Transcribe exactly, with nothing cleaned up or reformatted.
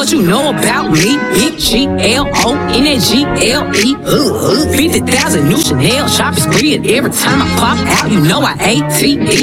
What you know about me? Big G L O N A G L E. fifty thousand new Chanel shopping spree, and every time I pop out, you know I A T E.